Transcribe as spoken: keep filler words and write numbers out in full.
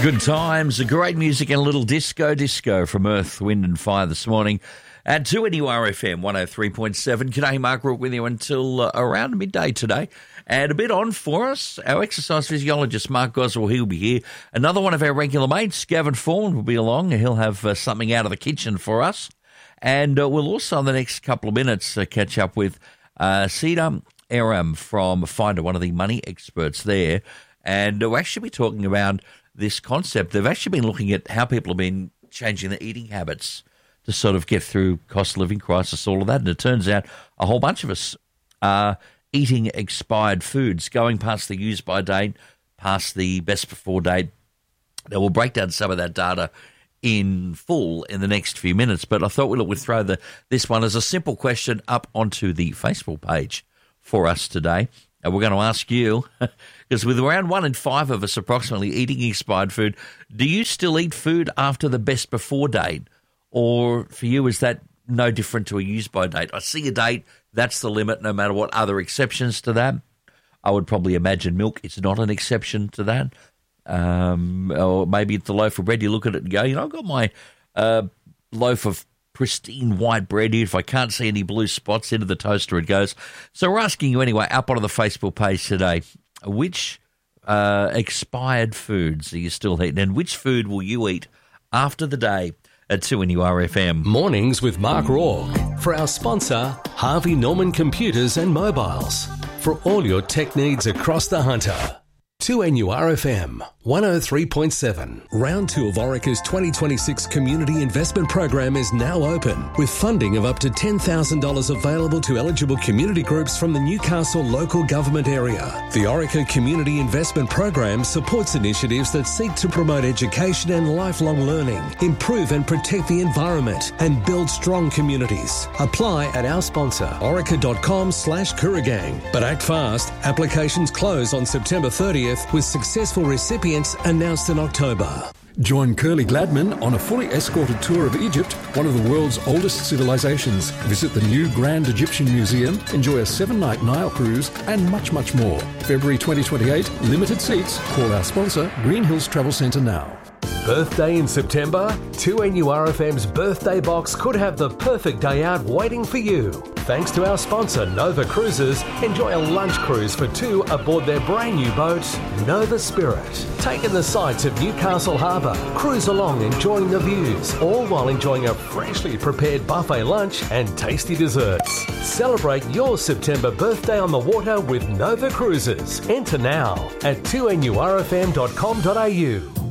Good times, great music and a little disco disco from Earth, Wind and Fire this morning at two N U R F M one oh three point seven. G'day, Mark Rook with you until uh, around midday today. And a bit on for us, our exercise physiologist, Mark Goswell, he'll be here. Another one of our regular mates, Gavin Foreman, will be along. He'll have uh, something out of the kitchen for us. And uh, we'll also, in the next couple of minutes, uh, catch up with uh, Sita Aram from Finder, one of the money experts there. And uh, we'll actually be talking about this concept. They've actually been looking at how people have been changing their eating habits to sort of get through cost of living crisis, all of that. And it turns out a whole bunch of us are eating expired foods, going past the use-by date, past the best-before date. Now, we'll break down some of that data in full in the next few minutes, but I thought we would throw the, this one as a simple question up onto the Facebook page for us today. And we're going to ask you, because with around one in five of us approximately eating expired food, do you still eat food after the best before date? Or for you, is that no different to a use-by date? I see a date, that's the limit, no matter what other exceptions to that. I would probably imagine milk is not an exception to that. Um, or maybe it's the loaf of bread, you look at it and go, you know, I've got my uh, loaf of pristine white bread here. If I can't see any blue spots, into the toaster it goes. So we're asking you anyway, up on the Facebook page today, which uh, expired foods are you still eating, and which food will you eat after the day at two N U R F M? Mornings with Mark Rourke. For our sponsor, Harvey Norman Computers and Mobiles. For all your tech needs across the Hunter. two N U R F M one oh three point seven. Round two of Orica's twenty twenty-six Community Investment Program is now open, with funding of up to ten thousand dollars available to eligible community groups from the Newcastle local government area. The Orica Community Investment Program supports initiatives that seek to promote education and lifelong learning, improve and protect the environment, and build strong communities. Apply at our sponsor, orica.com slash Kooragang. But act fast. Applications close on September thirtieth, with successful recipients announced in October. Join Curly Gladman on a fully escorted tour of Egypt, one of the world's oldest civilizations. Visit the new Grand Egyptian Museum, enjoy a seven-night Nile cruise, and much, much more. February twenty twenty-eight, limited seats. Call our sponsor, Green Hills Travel Centre now. Birthday in September? two N U R F M's birthday box could have the perfect day out waiting for you. Thanks to our sponsor, Nova Cruises, enjoy a lunch cruise for two aboard their brand new boat, Nova Spirit. Take in the sights of Newcastle Harbour, cruise along enjoying the views, all while enjoying a freshly prepared buffet lunch and tasty desserts. Celebrate your September birthday on the water with Nova Cruises. Enter now at two N U R F M dot com dot A U.